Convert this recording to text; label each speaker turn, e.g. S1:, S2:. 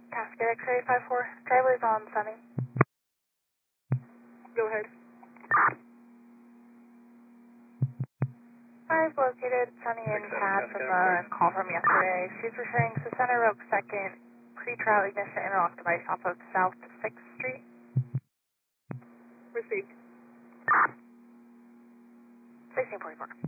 S1: Cascade X-ray 54. Driver's on Sunny.
S2: Go ahead.
S1: I've located Sunny and Kat from the call from yesterday. She's returning to Center Oak 2nd, pre-trial ignition interlock device off of South 6th Street.
S2: Received.
S1: 1644.